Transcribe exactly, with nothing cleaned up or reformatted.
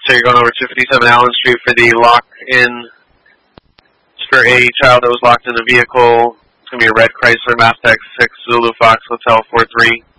So you're going over to fifty-seven Allen Street for the lock-in. It's for a child that was locked in a vehicle. It's going to be a red Chrysler Mazda X six Zulu Fox Hotel four three.